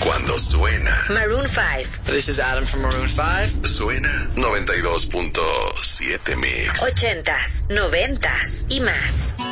Cuando suena Maroon 5. This is Adam from Maroon 5. Suena 92.7 Mix. 80s, 90s y más.